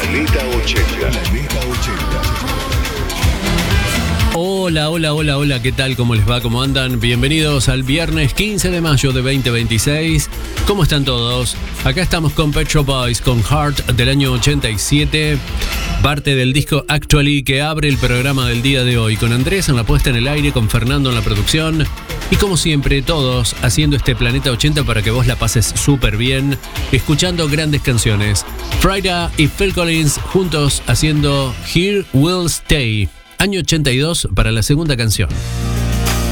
Planeta 80. Hola, ¿qué tal? ¿Cómo les va? ¿Cómo andan? Bienvenidos al viernes 15 de mayo de 2026. ¿Cómo están todos? Acá estamos con Pet Shop Boys, con Heart del año 87, parte del disco Actually que abre el programa del día de hoy, con Andrés en la puesta en el aire, con Fernando en la producción y como siempre todos haciendo este Planeta 80 para que vos la pases súper bien, escuchando grandes canciones. Frida y Phil Collins juntos haciendo Here We'll Stay. Año 82 para la segunda canción.